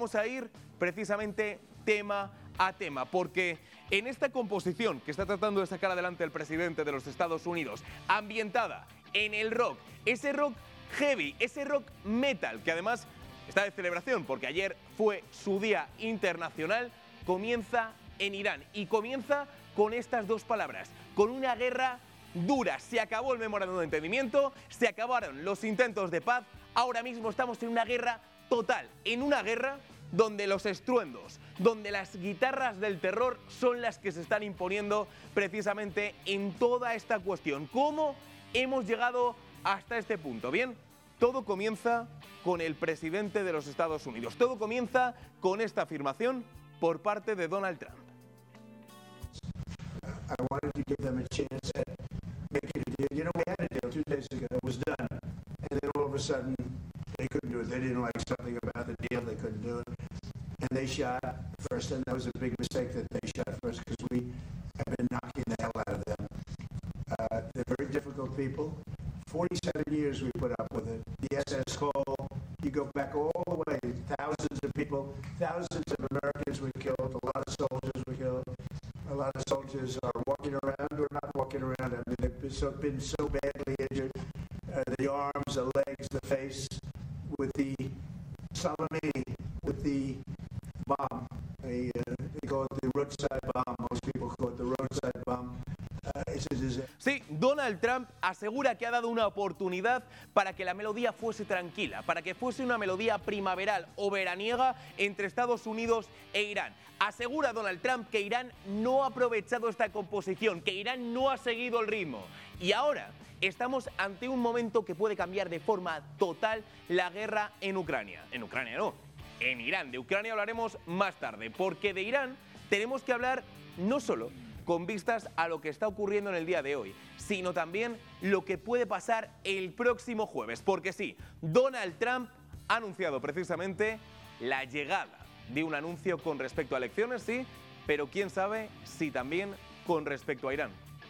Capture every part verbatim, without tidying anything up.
vamos a ir precisamente tema a tema, porque en esta composición que está tratando de sacar adelante el presidente de los Estados Unidos, ambientada en el rock, ese rock heavy, ese rock metal, que además está de celebración porque ayer fue su día internacional, comienza en Irán y comienza con estas dos palabras, con una guerra dura. Se acabó el memorándum de entendimiento, se acabaron los intentos de paz, ahora mismo estamos en una guerra total, en una guerra donde los estruendos, donde las guitarras del terror son las que se están imponiendo precisamente en toda esta cuestión. ¿Cómo hemos llegado hasta este punto? Bien, todo comienza con el presidente de los Estados Unidos. Todo comienza con esta afirmación por parte de Donald Trump. I wanted to give them a chance at making a deal. You know, we had a deal two days ago. It was done. And then all of a sudden, they couldn't do it. They didn't like something about the deal. They couldn't do it. And they shot first. And that was a big mistake that they shot first because we have been knocking the hell out of them. Uh, they're very difficult people. forty-seven years we put up with it. The S S Cole, you go back all the way. Thousands of people, thousands of Americans we killed. A lot of soldiers we killed. A lot of soldiers are walking around or not walking around. I mean, they've been so, been so badly injured. Uh, the arms, the legs, the face, with the Soleimani, with the bomb. They, uh, they call it the roadside bomb. Most people call it the roadside bomb. Uh, it's, it's, it's, Sí, Donald Trump asegura que ha dado una oportunidad para que la melodía fuese tranquila, para que fuese una melodía primaveral o veraniega entre Estados Unidos e Irán. Asegura Donald Trump que Irán no ha aprovechado esta composición, que Irán no ha seguido el ritmo. Y ahora estamos ante un momento que puede cambiar de forma total la guerra en Ucrania. En Ucrania no, en Irán. De Ucrania hablaremos más tarde, porque de Irán tenemos que hablar no solo con vistas a lo que está ocurriendo en el día de hoy, sino también lo que puede pasar el próximo jueves. Porque sí, Donald Trump ha anunciado precisamente la llegada de un anuncio con respecto a elecciones, sí, pero quién sabe si también con respecto a Irán.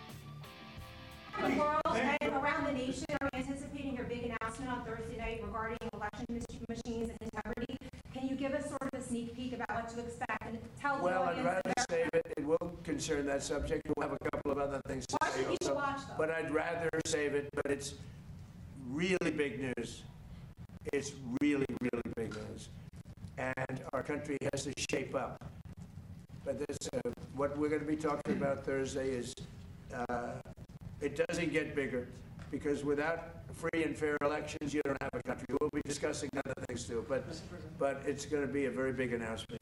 The world and around the nation are anticipating your big announcement on Thursday night regarding election machines and integrity. Can you give us sort of a sneak peek about what to expect and tell well, the I'd audience? rather save it. It will concern that subject. We'll have a couple of other things to Why say should people also. watch them? But I'd rather save it. But it's really big news. It's really, really big news. And our country has to shape up. But this, uh, what we're going to be talking about Thursday is, uh, it doesn't get bigger, because without free and fair elections, you don't have a country. We'll be discussing other things too, but, but it's going to be a very big announcement.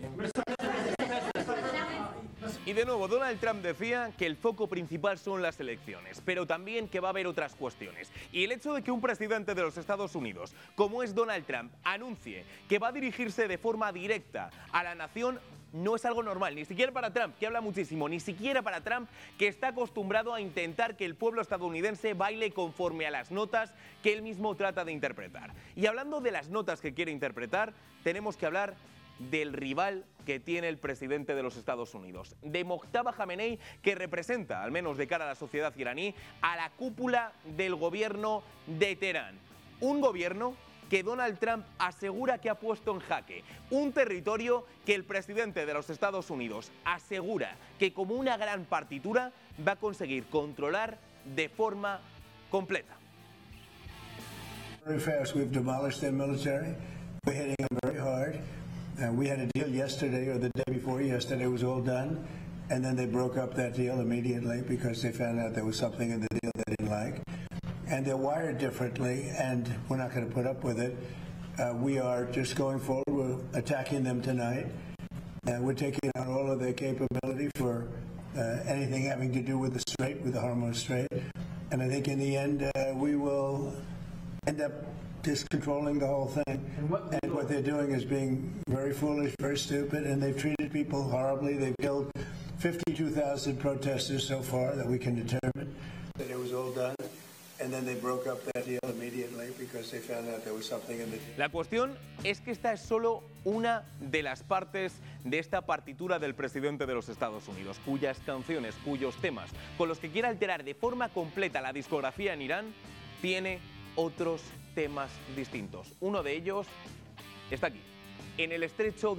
Y de nuevo, Donald Trump decía que el foco principal son las elecciones, pero también que va a haber otras cuestiones. Y el hecho de que un presidente de los Estados Unidos, como es Donald Trump, anuncie que va a dirigirse de forma directa a la nación, no es algo normal, ni siquiera para Trump, que habla muchísimo, ni siquiera para Trump, que está acostumbrado a intentar que el pueblo estadounidense baile conforme a las notas que él mismo trata de interpretar. Y hablando de las notas que quiere interpretar, tenemos que hablar del rival que tiene el presidente de los Estados Unidos, de Mojtaba Khamenei, que representa, al menos de cara a la sociedad iraní, a la cúpula del gobierno de Teherán. Un gobierno que Donald Trump asegura que ha puesto en jaque, un territorio que el presidente de los Estados Unidos asegura que como una gran partitura va a conseguir controlar de forma completa. Very fast. We've demolished their military. We're hitting them very hard. Uh, we had a deal yesterday or the day before yesterday. It was all done. And then they broke up that deal immediately because they found out there was something in the deal they didn't like. And they're wired differently, and we're not going to put up with it. Uh, we are just going forward. We're attacking them tonight. And we're taking out all of their capability for uh, anything having to do with the Strait, with the Hormuz Strait. And I think in the end, uh, we will end up just controlling the whole thing. And what, and what they're doing is being very foolish, very stupid, and they've treated people horribly. They've killed fifty-two thousand protesters so far that we can determine that it was all done. And then they broke up that deal immediately because they found out there was something in the deal. La cuestión es que esta es solo una de las partes de esta partitura del presidente de los Estados Unidos, cuyas canciones, cuyos temas, con los que quiere alterar de forma completa la discografía en Irán, tiene otros temas distintos. Uno de ellos está aquí, en el estrecho de